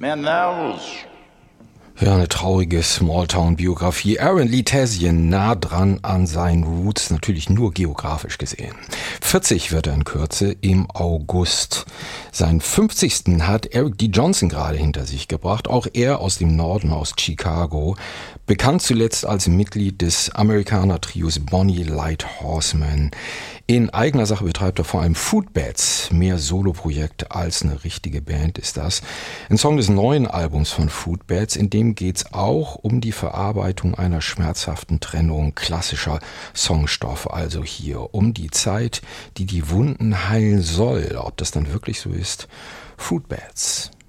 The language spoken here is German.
Man, that was... Ja, eine traurige Smalltown-Biografie. Aaron Lee Thesien nah dran an seinen Roots, natürlich nur geografisch gesehen. 40 wird er in Kürze im August. Seinen 50. hat Eric D. Johnson gerade hinter sich gebracht, auch er aus dem Norden, aus Chicago. Bekannt zuletzt als Mitglied des Amerikaner-Trios Bonnie Light Horseman. In eigener Sache betreibt er vor allem Footbats, mehr Soloprojekt als eine richtige Band ist das. Ein Song des neuen Albums von Footbats, in dem geht's auch um die Verarbeitung einer schmerzhaften Trennung, klassischer Songstoff, also hier um die Zeit, die die Wunden heilen soll. Ob das dann wirklich so ist? Footbats.